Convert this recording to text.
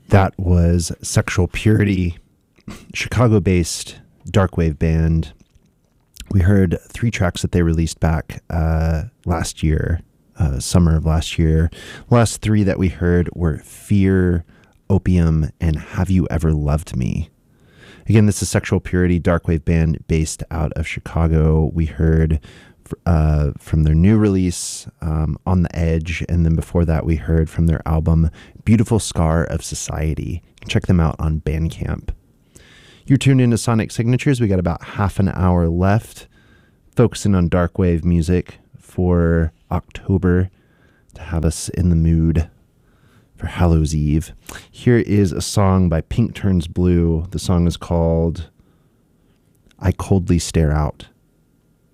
That was Sexual Purity, Chicago-based darkwave band. We heard 3 tracks that they released back last year, summer of last year. Last 3 that we heard were Fear, Opium, and Have You Ever Loved Me? Again, this is Sexual Purity, darkwave band based out of Chicago. We heard from their new release, On the Edge, and then before that we heard from their album Beautiful Scar of Society. You can check them out on Bandcamp. You're tuned into Sonic Signatures. We got about half an hour left, focusing on darkwave music for October to have us in the mood for Hallows Eve. Here is a song by Pink Turns Blue. The song is called I Coldly Stare Out.